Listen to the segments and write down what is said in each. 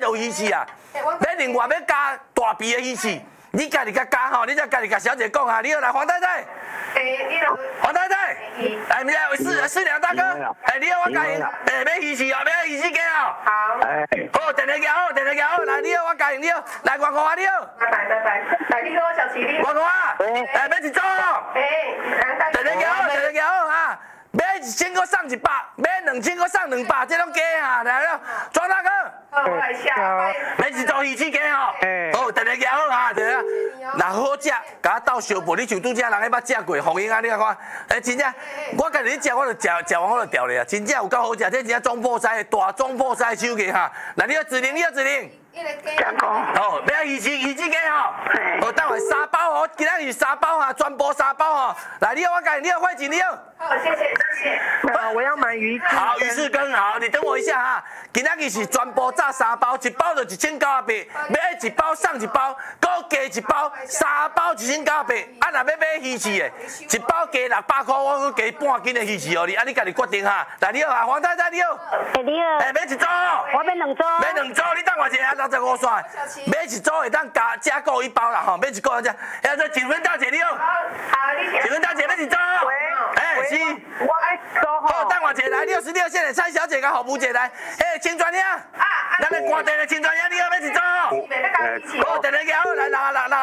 有鱼翅啊，要另外要加大鼻的鱼翅，你家己甲加吼，你才家己甲小姐讲啊。你好，来黄太太。黄太太，哎，你好，四两大哥，哎，你好，我教你，哎，买鱼翅哦，买鱼翅鸡哦。好。好，电话交好，电话交好，来，你好，我教你好，来外国啊，你好。 来，你好，小琪，你好。 外国啊，哎，买一组哦。电话交好，电话交好哈。买1000个送100，买2000个送200，这拢假哈，来了，庄大哥。 我来下。 买一组鱼翅鸡哦。好，电话交好哈，对啊。若好食，甲我斗相伴，你像拄则人迄捌食过红英啊，你看，哎，真正，我家己食，我就食完我就调咧啊，真正有够好食，这真正中破西，大中破西手艺哈。来，你要指令，你要指令。好，要鱼翅鸡吼。好，等下3包哦，今仔日3包哈，全部3包哦。来，你好，我教你，你好，慧锦，你好。 好，谢谢。我要买鱼翅。 好，鱼翅羹好，你等我一下哈。今仔日是全部炸3包，一包就1900，买一包送一包，搁加一包，3包1900。啊，若要买鱼翅的，一包加600块，我搁加半斤的鱼翅哦你，啊你家己决定哈。来，你好啊，黄太太你好。 你好。 买一组。 我买2组。 买2组，你等我一下，65线。买一组会当加购1包啦吼，买一个这。哎，这景芬大姐你好。 好，你好。 景芬大姐买一组。哎，是。 我爱做好，等我一下来，66线的蔡小姐甲服务姐来，嘿，青砖兄，咱的官地的青砖兄，你好，要一组。好，电话交好，来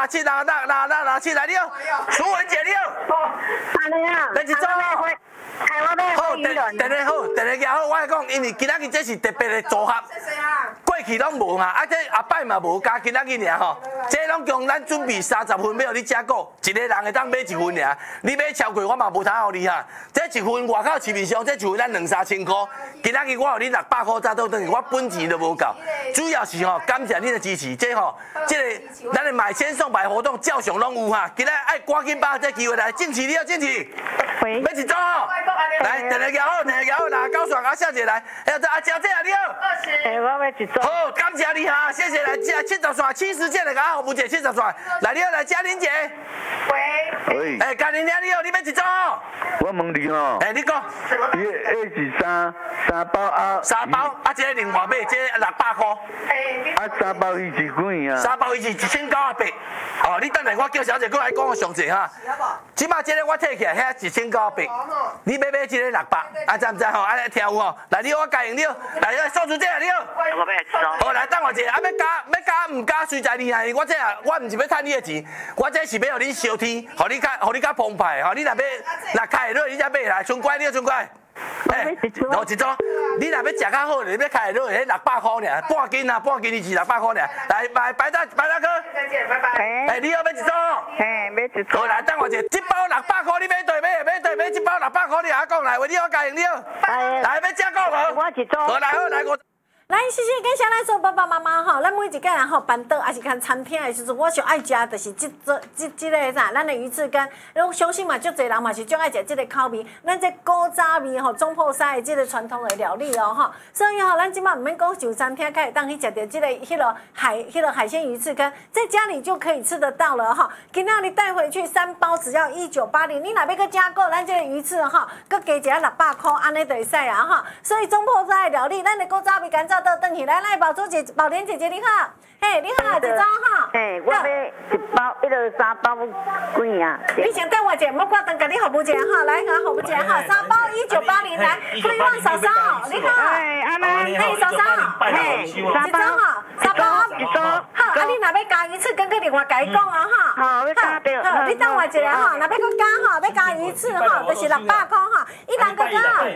67来，你好，苏文姐你好。要一组。好，电话好，电话交好，我讲，因为今仔日这是特别的组合，过去拢无嘛，啊这后摆嘛无加今仔日尔吼，这拢共咱准备30份要互你加购，一个人会当买1份尔，你买超过我嘛无通互你哈，这1份外口市面上这1份咱2、3千块，今仔日我互你600块早倒转去，我本钱都无够，主要是吼感谢你的支持，这吼，这个咱的买千送百活动照常拢有哈，今仔爱赶紧把这机会来，敬起你好，敬起，要一组。来，电话交好，来高爽啊，小姐来，还有这阿娇姐啊，你好。 我要一组。 好，感谢你哈，谢谢来70线70线的甲服务姐70线，来你好，来嘉玲姐。 喂。 哎，嘉玲姐你好，你要一组？ 我问你吼。 哎，你讲。 伊是三包啊。 3包啊，这个另外买，这600块。 啊，3包鱼翅几钱啊 ？3包鱼翅1900。哦，你等下我叫小姐过来讲个详细哈。即摆这个我摕起来，遐1900。你要买这个600，啊，知唔知吼？啊，来听有吼？来，你好，我教你好，来，数字这你好。 我买一组。 好，来等我一下，啊，要加唔加随在你啊，我这我唔是要趁你的钱，我这是要互你烧天，互你较澎湃，吼，你若开会落，你才买来，春乖你好，春乖。哎，好一组，你若要食较好，你要开会落，迄600块尔，半斤啊，半斤鱼翅600块尔。来，白大哥。 再见，拜拜。 哎，你好，要一组。 买一组。 好，来等我一下，这包600块，你买对买这包600块，你阿讲来，你好，教你好。来，要加购无？ 我一组。 好，来我。 来，谢谢感谢咱所有爸爸妈妈吼，咱每一个人吼办桌还是看餐厅的时阵，我上爱食就是这个啥，咱的鱼翅羹，我相信嘛，足侪人嘛是足爱食这个口味，咱这古早味吼，中破西的这个传统的料理哦吼，所以吼，咱即马唔免讲上餐厅，可以当去食到这个迄个海鲜鱼翅羹，在家里就可以吃得到了哈。今仔日带回去3包只要1980，你若要搁加购咱这个鱼翅吼，搁加一下600块，安尼就会使啊哈。所以中破西的料理，咱的古早味干燥。倒转起来，来宝珠姐、宝莲姐姐你好，嘿，你好，一张哈。 嘿，我要1包，3包几啊？ 你先等我一下，我挂灯给你服务一下哈，来，给服务一下哈，3包1980，来，希望嫂嫂，你好。 哎，阿妈， 嘿，嫂嫂，嘿，一张哈，3包一组。好，啊，你若要加鱼翅，跟另外甲伊讲啊哈。 好，要加掉。 好，你等我一下哈，若要搁加哈，要加鱼翅哈，就是600块哈，一人哥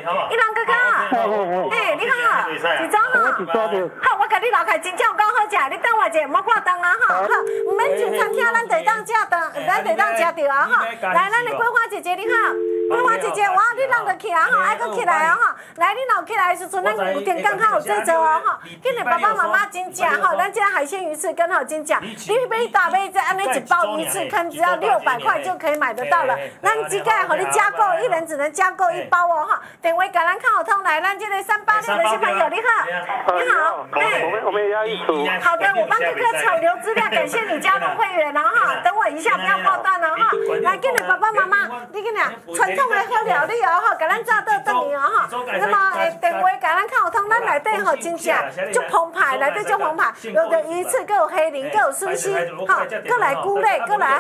哥，嘿，你好，一张哈。好，我甲你留开真正有够好食，你等我一下，莫看灯啊哈。好，唔免上餐厅，咱就当食到，咱就当食到啊哈。来，咱的桂花姐姐你好，桂花姐姐，哇，你让得起啊哈，爱搁起来啊哈。来，你若起来的时阵，咱有电刚好有做做哦哈。今日爸爸妈妈真正哈，咱这海鲜鱼翅羹好真正，你买大杯这安尼1包鱼翅羹只要600块就可以买得到了。咱这个和你加购，一人只能加购1包哦哈。电话甲咱看好通来，咱这个386的小朋友你好。你好， 我们也要一组。 好的，我帮哥哥草留资料，感谢你加入会员了哈。等我一下，不要挂断了哈。来，今日爸爸妈妈，你今日传统统的好料理哦，吼，甲咱炸倒转去哦，吼。那么电话甲咱敲通，咱内底吼真正足澎湃，内底足澎湃，有的鱼翅，搁有虾仁，搁有笋丝，吼，搁来菇类，搁来